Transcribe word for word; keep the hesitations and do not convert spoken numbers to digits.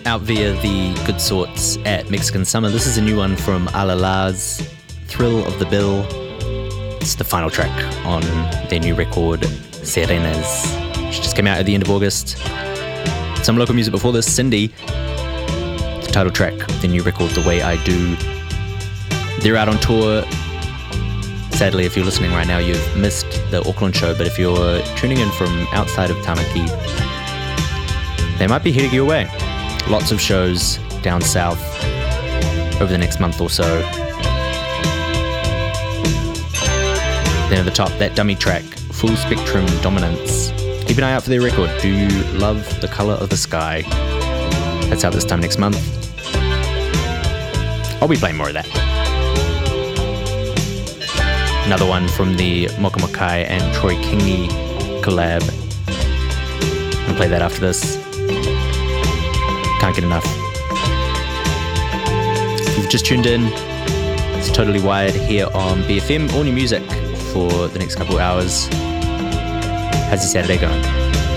out via the Good Sorts at Mexican Summer. This is a new one from Alalaz, Thrill of the Bill. It's the final track on their new record, Sirenas, which just came out at the end of August. Some local music before this, Cindy, the title track of the new record, The Way I Do. They're out on tour. Sadly, if you're listening right now, you've missed the Auckland show, but if you're tuning in from outside of Tamaki, they might be heading you away. Lots of shows down south over the next month or so. Then at the top, that dummy track, Full Spectrum Dominance. Keep an eye out for their record, Do You Love the Color of the Sky? That's out this time next month. I'll be playing more of that. Another one from the Moka Mokai and Troy Kingney collab. I'll play that after this. Can't get enough. If you've just tuned in, it's Totally Wired here on B F M. All new music for the next couple of hours. How's your Saturday going?